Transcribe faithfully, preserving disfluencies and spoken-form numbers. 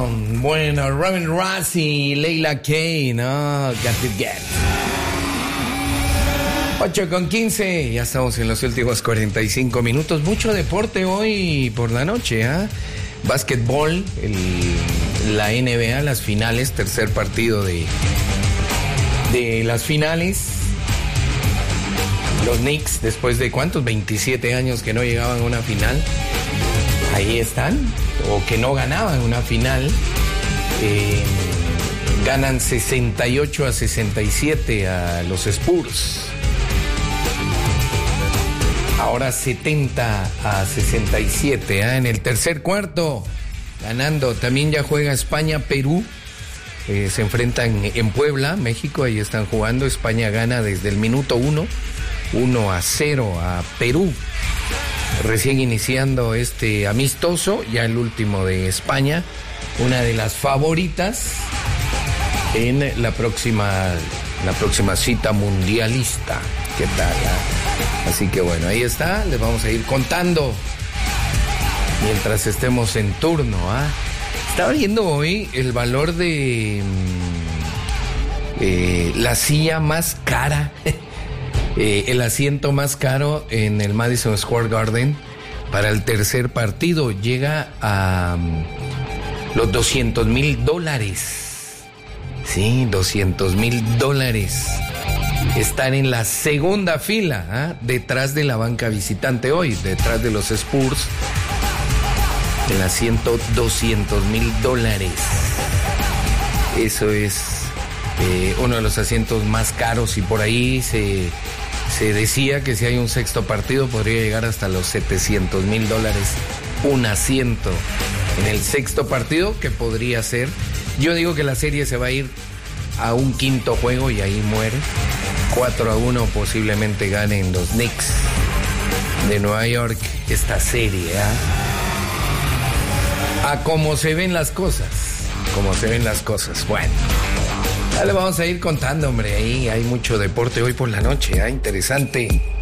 Down. Bueno, Robin Rossi, Leila Kay, ¿no? Got to Get. ocho con quince, ya estamos en los últimos cuarenta y cinco minutos. Mucho deporte hoy por la noche, ¿ah? ¿eh? Básquetbol, el, la N B A, las finales, tercer partido de, de las finales. Los Knicks, después de ¿cuántos? veintisiete años que no llegaban a una final. Ahí están, o que no ganaban una final. Eh, ganan sesenta y ocho a sesenta y siete a los Spurs. Ahora setenta a sesenta y siete, ¿eh? En el tercer cuarto, ganando. También ya juega España, Perú. Eh, se enfrentan en Puebla, México, ahí están jugando. España gana desde el minuto uno, uno a cero a Perú. Recién iniciando este amistoso, ya el último de España, una de las favoritas en la próxima, la próxima cita mundialista. ¿Qué tal? ¿Eh? Así que bueno, ahí está, les vamos a ir contando mientras estemos en turno. ¿eh? Estaba viendo hoy el valor de eh, la silla más cara. Eh, el asiento más caro en el Madison Square Garden para el tercer partido llega a um, los doscientos mil dólares. Sí, doscientos mil dólares. Están en la segunda fila, ¿eh? Detrás de la banca visitante hoy, detrás de los Spurs. El asiento, doscientos mil dólares. Eso es eh, uno de los asientos más caros y por ahí se... Se decía que si hay un sexto partido podría llegar hasta los setecientos mil dólares un asiento en el sexto partido, que podría ser. Yo digo que la serie se va a ir a un quinto juego y ahí muere. cuatro a uno posiblemente ganen los Knicks de Nueva York esta serie. ¿eh? A cómo se ven las cosas, como se ven las cosas. Bueno. Ya le vamos a ir contando, hombre, ahí hay mucho deporte hoy por la noche, ¿eh? Interesante.